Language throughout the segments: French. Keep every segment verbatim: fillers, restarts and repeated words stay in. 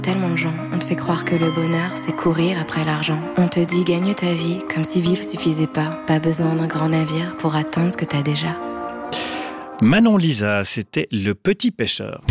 Tellement de gens, on te fait croire que le bonheur, c'est courir après l'argent. On te dit gagne ta vie, comme si vivre suffisait pas. Pas besoin d'un grand navire pour atteindre ce que t'as déjà. Manon Lisa, c'était Le Petit Pêcheur.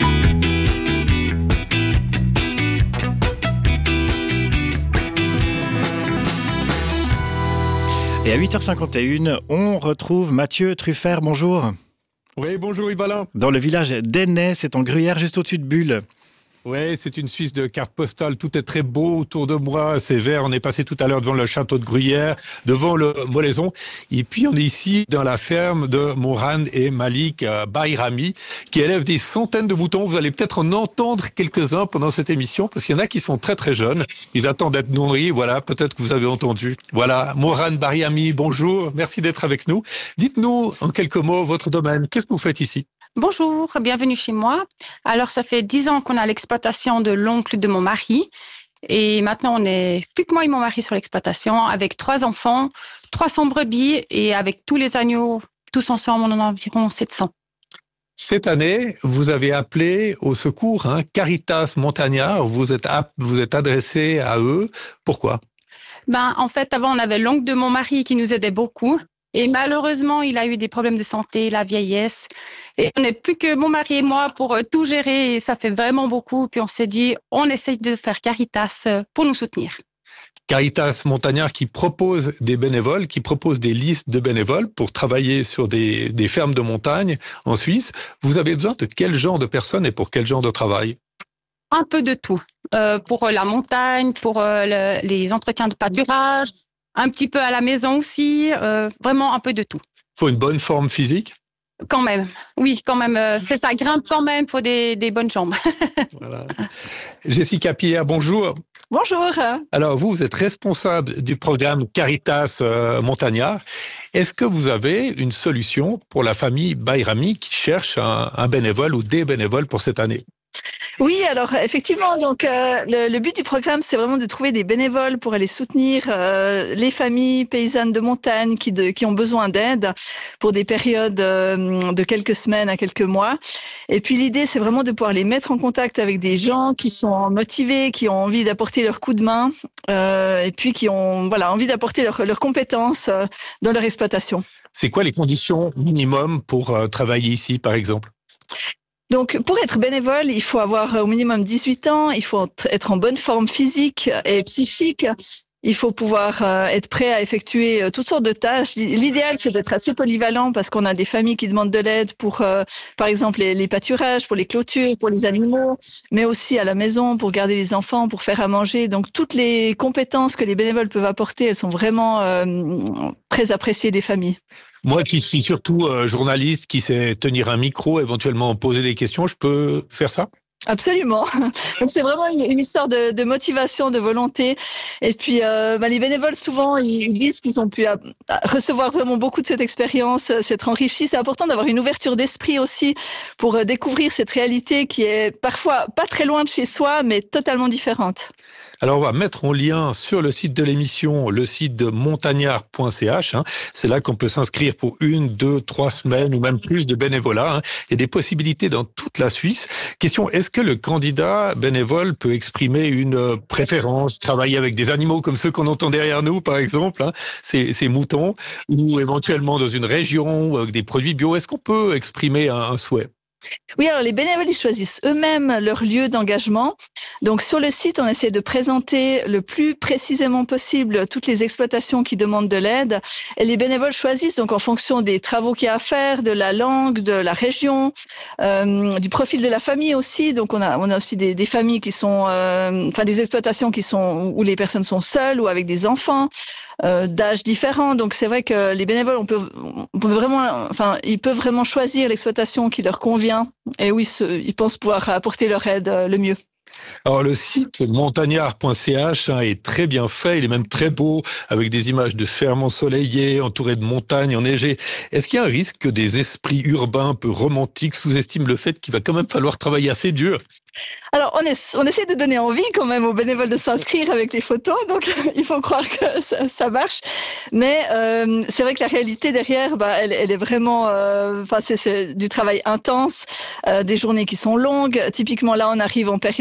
Et à huit heures cinquante et une, on retrouve Mathieu Truffert. Bonjour. Oui, bonjour Yves Alain. Dans le village d'Ainay, c'est en Gruyère, juste au-dessus de Bulle. Oui, c'est une Suisse de carte postale. Tout est très beau autour de moi. C'est vert. On est passé tout à l'heure devant le château de Gruyère, devant le Molaison. Et puis, on est ici dans la ferme de Mourane et Malik euh, Bayrami, qui élèvent des centaines de moutons. Vous allez peut-être en entendre quelques-uns pendant cette émission, parce qu'il y en a qui sont très très jeunes. Ils attendent d'être nourris. Voilà, peut-être que vous avez entendu. Voilà, Mourane Bayrami, bonjour. Merci d'être avec nous. Dites-nous en quelques mots votre domaine. Qu'est-ce que vous faites ici ? Bonjour, bienvenue chez moi. Alors, ça fait dix ans qu'on a l'exploitation de l'oncle de mon mari. Et maintenant, on est plus que moi et mon mari sur l'exploitation, avec trois enfants, trois cents brebis et avec tous les agneaux, tous ensemble, on en a environ sept cents. Cette année, vous avez appelé au secours hein, Caritas Montagnard. Vous êtes, vous êtes adressé à eux. Pourquoi ? Ben, en fait, avant, on avait l'oncle de mon mari qui nous aidait beaucoup. Et malheureusement, il a eu des problèmes de santé, la vieillesse. Et on n'est plus que mon mari et moi pour tout gérer et ça fait vraiment beaucoup. Puis on s'est dit, on essaye de faire Caritas pour nous soutenir. Caritas Montagnard qui propose des bénévoles, qui propose des listes de bénévoles pour travailler sur des, des fermes de montagne en Suisse. Vous avez besoin de quel genre de personnes et pour quel genre de travail ? Un peu de tout. Euh, pour la montagne, pour euh, le, les entretiens de pâturage, un petit peu à la maison aussi, euh, vraiment un peu de tout. Il faut une bonne forme physique ? Quand même, oui, quand même. Euh, c'est ça, grimpe quand même, il faut des, des bonnes jambes. Voilà. Jessica Pierre, bonjour. Bonjour. Alors, vous, vous êtes responsable du programme Caritas euh, Montagnard. Est-ce que vous avez une solution pour la famille Bayrami qui cherche un, un bénévole ou des bénévoles pour cette année ? Oui, alors effectivement, donc euh, le, le but du programme, c'est vraiment de trouver des bénévoles pour aller soutenir euh, les familles paysannes de montagne qui, de, qui ont besoin d'aide pour des périodes euh, de quelques semaines à quelques mois. Et puis l'idée, c'est vraiment de pouvoir les mettre en contact avec des gens qui sont motivés, qui ont envie d'apporter leur coup de main euh, et puis qui ont voilà envie d'apporter leurs leur compétences euh, dans leur exploitation. C'est quoi les conditions minimum pour euh, travailler ici, par exemple ? Donc, pour être bénévole, il faut avoir au minimum dix-huit ans, il faut être en bonne forme physique et psychique. Il faut pouvoir euh, être prêt à effectuer euh, toutes sortes de tâches. L'idéal, c'est d'être assez polyvalent parce qu'on a des familles qui demandent de l'aide pour, euh, par exemple, les, les pâturages, pour les clôtures, pour les animaux, mais aussi à la maison pour garder les enfants, pour faire à manger. Donc, toutes les compétences que les bénévoles peuvent apporter, elles sont vraiment euh, très appréciées des familles. Moi qui suis surtout euh, journaliste, qui sait tenir un micro, éventuellement poser des questions, je peux faire ça ? Absolument. Donc c'est vraiment une, une histoire de, de motivation, de volonté. Et puis euh, bah, les bénévoles souvent ils disent qu'ils ont pu à, à recevoir vraiment beaucoup de cette expérience, s'être enrichis. C'est important d'avoir une ouverture d'esprit aussi pour euh, découvrir cette réalité qui est parfois pas très loin de chez soi, mais totalement différente. Alors, on va mettre en lien sur le site de l'émission, le site de montagnard point c h. Hein. C'est là qu'on peut s'inscrire pour une, deux, trois semaines ou même plus de bénévolat. Hein. Il y a des possibilités dans toute la Suisse. Question, est-ce que le candidat bénévole peut exprimer une préférence, travailler avec des animaux comme ceux qu'on entend derrière nous, par exemple, hein, ces, ces moutons, ou éventuellement dans une région avec des produits bio? Est-ce qu'on peut exprimer un, un souhait ? Oui, alors les bénévoles, ils choisissent eux-mêmes leur lieu d'engagement. Donc sur le site, on essaie de présenter le plus précisément possible toutes les exploitations qui demandent de l'aide. Et les bénévoles choisissent donc en fonction des travaux qu'il y a à faire, de la langue, de la région, euh, du profil de la famille aussi. Donc on a on a aussi des, des familles qui sont, euh, enfin des exploitations qui sont où les personnes sont seules ou avec des enfants. Euh, d'âges différents, donc c'est vrai que les bénévoles, on peut, on peut vraiment, enfin, ils peuvent vraiment choisir l'exploitation qui leur convient. Et oui, ce, ils pensent pouvoir apporter leur aide euh, le mieux. Alors le site montagnard point c h hein, est très bien fait, il est même très beau, avec des images de fermes ensoleillées, entourées de montagnes enneigées. Est-ce qu'il y a un risque que des esprits urbains un peu romantiques sous-estiment le fait qu'il va quand même falloir travailler assez dur ? Alors, on, est, on essaie de donner envie quand même aux bénévoles de s'inscrire avec les photos, donc il faut croire que ça, ça marche. Mais euh, c'est vrai que la réalité derrière, bah, elle, elle est vraiment, enfin, euh, c'est du travail intense, euh, des journées qui sont longues. Typiquement, là, on arrive en période de foin.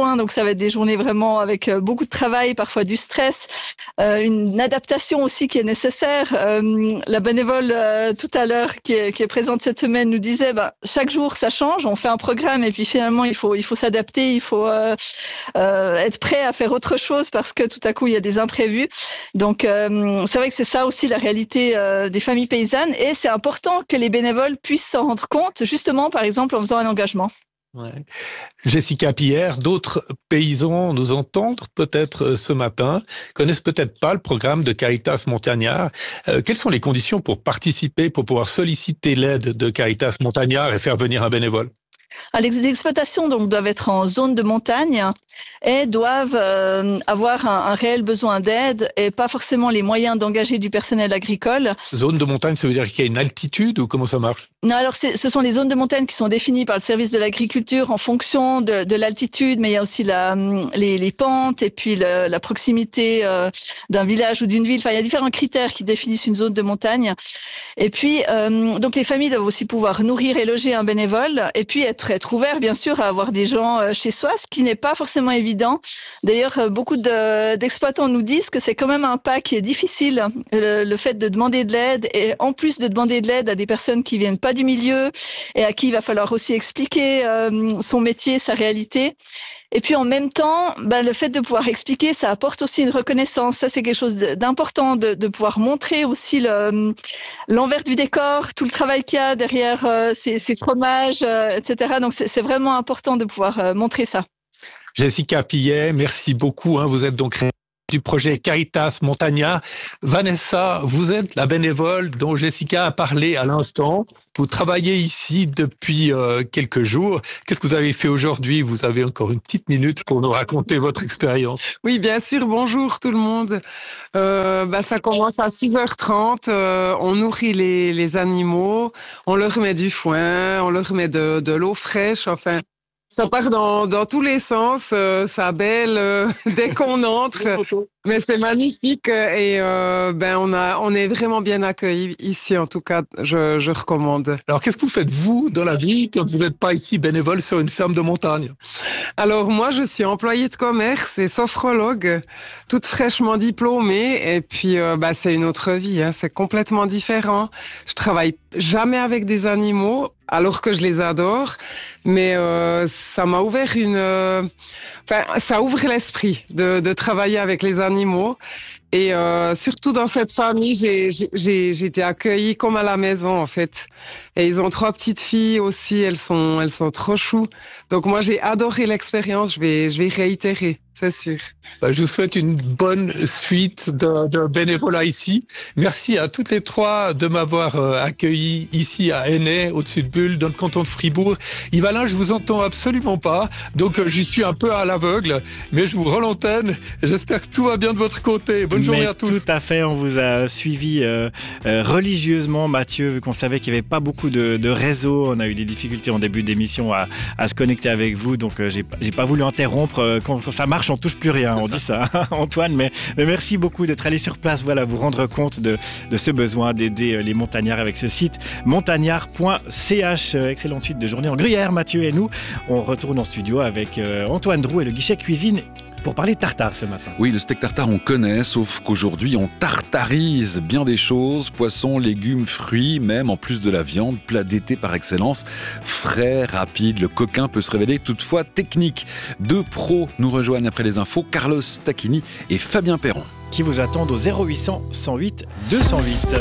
conjoint, donc ça va être des journées vraiment avec beaucoup de travail, parfois du stress, euh, une adaptation aussi qui est nécessaire. Euh, la bénévole euh, tout à l'heure qui est, qui est présente cette semaine nous disait, bah, chaque jour ça change, on fait un programme et puis finalement il faut il faut s'adapter, il faut euh, euh, être prêt à faire autre chose parce que tout à coup il y a des imprévus. Donc euh, c'est vrai que c'est ça aussi la réalité euh, des familles paysannes et c'est important que les bénévoles puissent s'en rendre compte, justement par exemple en faisant un engagement. Ouais. Jessica Pierre, d'autres paysans nous entendent peut-être ce matin, connaissent peut-être pas le programme de Caritas Montagnard. Euh, quelles sont les conditions pour participer, pour pouvoir solliciter l'aide de Caritas Montagnard et faire venir un bénévole? Alors, les exploitations donc doivent être en zone de montagne et doivent euh, avoir un, un réel besoin d'aide et pas forcément les moyens d'engager du personnel agricole. Zone de montagne, ça veut dire qu'il y a une altitude ou comment ça marche? Non, alors c'est, ce sont les zones de montagne qui sont définies par le service de l'agriculture en fonction de, de l'altitude, mais il y a aussi la, les, les pentes et puis le, la proximité euh, d'un village ou d'une ville. Enfin, il y a différents critères qui définissent une zone de montagne. Et puis, euh, donc les familles doivent aussi pouvoir nourrir et loger un bénévole et puis être, être ouverts, bien sûr, à avoir des gens euh, chez soi, ce qui n'est pas forcément évident. D'ailleurs, euh, beaucoup de, d'exploitants nous disent que c'est quand même un pas qui est difficile, le, le fait de demander de l'aide et en plus de demander de l'aide à des personnes qui viennent pas du milieu et à qui il va falloir aussi expliquer euh, son métier, sa réalité. Et puis en même temps, ben, le fait de pouvoir expliquer, ça apporte aussi une reconnaissance. Ça, c'est quelque chose d'important de, de pouvoir montrer aussi le, l'envers du décor, tout le travail qu'il y a derrière euh, ces, ces fromages, euh, et cetera. Donc c'est, c'est vraiment important de pouvoir euh, montrer ça. Jessica Pillet, merci beaucoup. Hein, vous êtes donc du projet Caritas Montagnard. Vanessa, vous êtes la bénévole dont Jessica a parlé à l'instant. Vous travaillez ici depuis euh, quelques jours. Qu'est-ce que vous avez fait aujourd'hui? Vous avez encore une petite minute pour nous raconter votre expérience. Oui, bien sûr. Bonjour tout le monde. Euh, bah, ça commence à six heures trente. Euh, on nourrit les, les animaux. On leur met du foin. On leur met de, de l'eau fraîche. Enfin, ça part dans, dans tous les sens, euh, ça bêle euh, dès qu'on entre, mais c'est magnifique et euh, ben on a on est vraiment bien accueillis ici, en tout cas, je, je recommande. Alors qu'est-ce que vous faites vous dans la vie quand vous n'êtes pas ici bénévole sur une ferme de montagne? Alors moi je suis employée de commerce et sophrologue, toute fraîchement diplômée et puis euh, bah c'est une autre vie, hein, c'est complètement différent. Je travaille jamais avec des animaux alors que je les adore, mais euh, ça m'a ouvert une, euh, enfin ça ouvre l'esprit de, de travailler avec les animaux. Et euh, surtout dans cette famille, j'ai, j'ai, j'ai été accueillie comme à la maison en fait. Et ils ont trois petites filles aussi, elles sont, elles sont trop choues. Donc moi j'ai adoré l'expérience, je vais, je vais réitérer, c'est sûr. Bah, je vous souhaite une bonne suite de, de bénévolat ici. Merci à toutes les trois de m'avoir euh, accueilli ici à Aînay, au-dessus de Bulle, dans le canton de Fribourg. Yvalin, je vous entends absolument pas, donc euh, j'y suis un peu à l'aveugle, mais je vous rends l'antenne. J'espère que tout va bien de votre côté. Bonne journée mais à tous. Tout à fait, on vous a suivi euh, euh, religieusement, Mathieu, vu qu'on savait qu'il n'y avait pas beaucoup de, de réseau. On a eu des difficultés en début d'émission à, à se connecter avec vous, donc euh, j'ai, j'ai pas voulu interrompre. Euh, quand, quand ça marche, on touche plus rien, on dit ça, Antoine, mais, mais merci beaucoup d'être allé sur place, voilà, vous rendre compte de, de ce besoin d'aider les montagnards avec ce site montagnard point c h. Excellente suite de journée en Gruyère, Mathieu et nous. On retourne en studio avec euh, Antoine Drou et le guichet cuisine pour parler de tartare ce matin. Oui, le steak tartare on connaît, sauf qu'aujourd'hui on tartarise bien des choses, poissons, légumes, fruits, même en plus de la viande, plat d'été par excellence, frais, rapide, le coquin peut se révéler toutefois technique. Deux pros nous rejoignent après les infos, Carlos Tacchini et Fabien Perron. Qui vous attendent au zéro huit cent, cent huit, deux cent huit.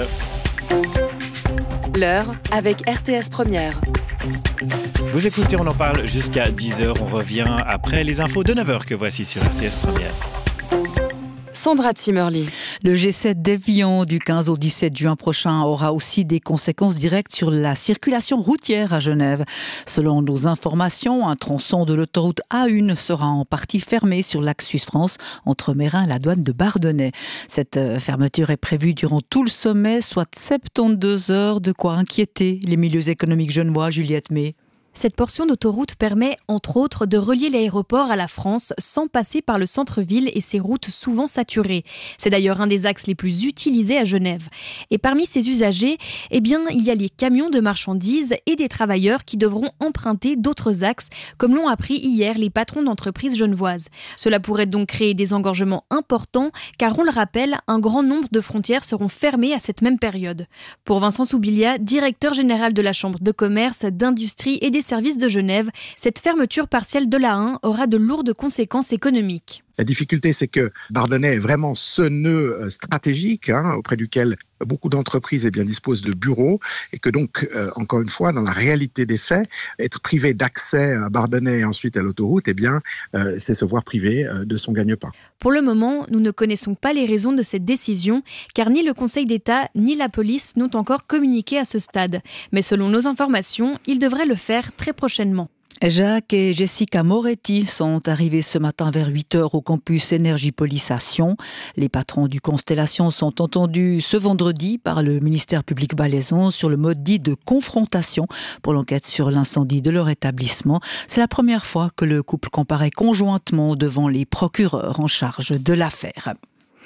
L'heure avec R T S Première. Vous écoutez, on en parle jusqu'à dix heures. On revient après les infos de neuf heures que voici sur R T S Première. Sandra Zimmerli. Le G sept d'Évian du quinze au dix-sept juin prochain aura aussi des conséquences directes sur la circulation routière à Genève. Selon nos informations, un tronçon de l'autoroute A un sera en partie fermé sur l'axe Suisse-France entre Mérin et la douane de Bardonnay. Cette fermeture est prévue durant tout le sommet, soit soixante-douze heures, de quoi inquiéter les milieux économiques genevois. Juliette May. Cette portion d'autoroute permet, entre autres, de relier l'aéroport à la France sans passer par le centre-ville et ses routes souvent saturées. C'est d'ailleurs un des axes les plus utilisés à Genève. Et parmi ces usagers, eh bien, il y a les camions de marchandises et des travailleurs qui devront emprunter d'autres axes, comme l'ont appris hier les patrons d'entreprises genevoises. Cela pourrait donc créer des engorgements importants, car on le rappelle, un grand nombre de frontières seront fermées à cette même période. Pour Vincent Soubilia, directeur général de la Chambre de commerce, d'industrie et des services de Genève, cette fermeture partielle de l'A un aura de lourdes conséquences économiques. La difficulté, c'est que Bardonnay est vraiment ce nœud stratégique hein, auprès duquel beaucoup d'entreprises eh bien, disposent de bureaux et que donc, euh, encore une fois, dans la réalité des faits, être privé d'accès à Bardonnay et ensuite à l'autoroute, eh bien, euh, c'est se voir privé euh, de son gagne-pain. Pour le moment, nous ne connaissons pas les raisons de cette décision, car ni le Conseil d'État ni la police n'ont encore communiqué à ce stade. Mais selon nos informations, ils devraient le faire très prochainement. Jacques et Jessica Moretti sont arrivés ce matin vers huit heures au campus Énergie-Police à Sion. Les patrons du Constellation sont entendus ce vendredi par le ministère public valaisan sur le mode dit de confrontation pour l'enquête sur l'incendie de leur établissement. C'est la première fois que le couple comparaît conjointement devant les procureurs en charge de l'affaire.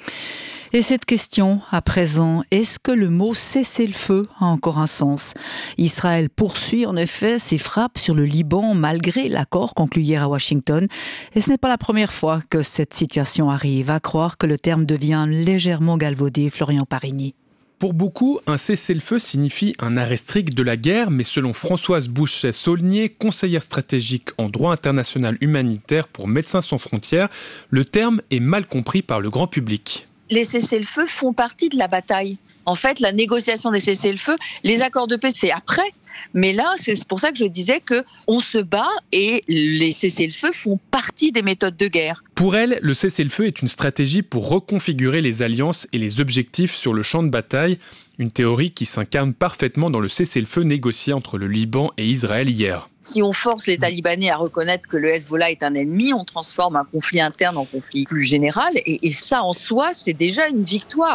Et cette question, à présent, est-ce que le mot cessez-le-feu a encore un sens ? Israël poursuit en effet ses frappes sur le Liban malgré l'accord conclu hier à Washington. Et ce n'est pas la première fois que cette situation arrive. À croire que le terme devient légèrement galvaudé. Florian Parigny. Pour beaucoup, un cessez-le-feu signifie un arrêt strict de la guerre, mais selon Françoise Bouchet-Saulnier, conseillère stratégique en droit international humanitaire pour Médecins sans frontières, le terme est mal compris par le grand public. Les cessez-le-feu font partie de la bataille. En fait, la négociation des cessez-le-feu, les accords de paix, c'est après. Mais là, c'est pour ça que je disais qu'on se bat et les cessez-le-feu font partie des méthodes de guerre. Pour elle, le cessez-le-feu est une stratégie pour reconfigurer les alliances et les objectifs sur le champ de bataille. Une théorie qui s'incarne parfaitement dans le cessez-le-feu négocié entre le Liban et Israël hier. Si on force les Talibanais à reconnaître que le Hezbollah est un ennemi, on transforme un conflit interne en conflit plus général. Et, et ça, en soi, c'est déjà une victoire.